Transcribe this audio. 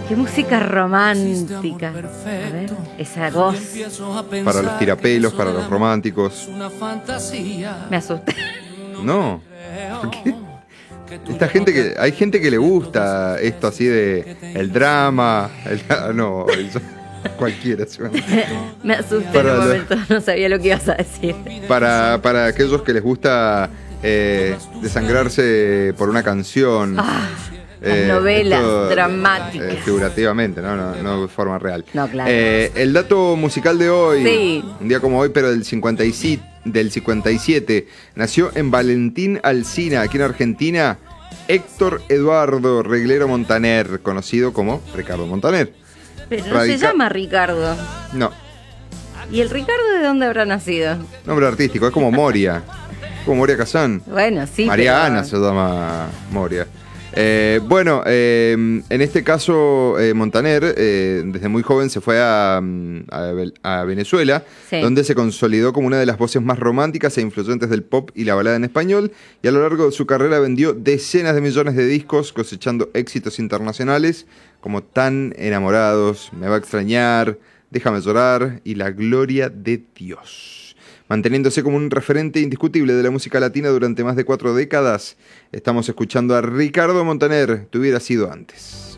Qué música romántica. A ver, esa voz. Para los tirapelos, para los románticos. Me asusté. No. ¿Por qué? Hay gente que le gusta esto así de el drama. No, eso, cualquiera. Me asusté en un momento, no sabía lo que ibas a decir. Para aquellos que les gusta desangrarse por una canción. Las novelas dramáticas. Figurativamente, no de forma real. No, claro. El dato musical de hoy, sí. Un día como hoy, pero del 57, nació en Valentín Alsina, aquí en Argentina, Héctor Eduardo Reglero Montaner, conocido como Ricardo Montaner. Pero no se llama Ricardo. No. ¿Y el Ricardo de dónde habrá nacido? Nombre artístico, es como Moria. Como Moria Kazán. Bueno, sí. María Ana se llama Moria. En este caso, Montaner, desde muy joven se fue a Venezuela, sí, donde se consolidó como una de las voces más románticas e influyentes del pop y la balada en español, y a lo largo de su carrera vendió decenas de millones de discos, cosechando éxitos internacionales como Tan Enamorados, Me va a extrañar, Déjame llorar y La gloria de Dios. Manteniéndose como un referente indiscutible de la música latina durante más de 4 décadas, estamos escuchando a Ricardo Montaner, Te hubiera sido antes.